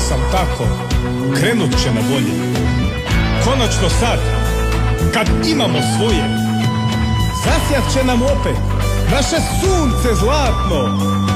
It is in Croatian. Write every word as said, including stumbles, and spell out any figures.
sam tako, krenut će na bolje. Konačno sad, kad imamo svoje, zasjat će nam opet naše sunce zlatno.